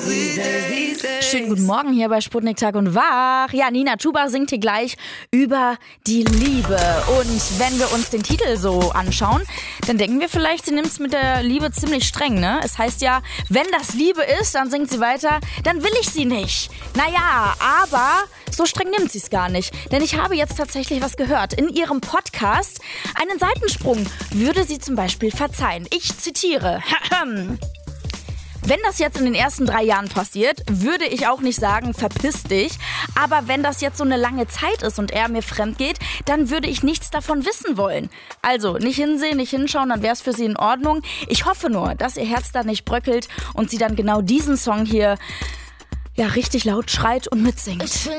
Schönen guten Morgen hier bei Sputnik Tag und Wach. Ja, Nina Chuba singt hier gleich über die Liebe. Und wenn wir uns den Titel so anschauen, dann denken wir vielleicht, sie nimmt es mit der Liebe ziemlich streng, ne? Es heißt ja, wenn das Liebe ist, dann singt sie weiter, dann will ich sie nicht. Naja, aber so streng nimmt sie es gar nicht. Denn ich habe jetzt tatsächlich was gehört. In ihrem Podcast, einen Seitensprung würde sie zum Beispiel verzeihen. Ich zitiere. Wenn das jetzt in den ersten 3 Jahren passiert, würde ich auch nicht sagen, verpiss dich. Aber wenn das jetzt so eine lange Zeit ist und er mir fremd geht, dann würde ich nichts davon wissen wollen. Also nicht hinsehen, nicht hinschauen, dann wäre es für sie in Ordnung. Ich hoffe nur, dass ihr Herz da nicht bröckelt und sie dann genau diesen Song hier richtig laut schreit und mitsingt.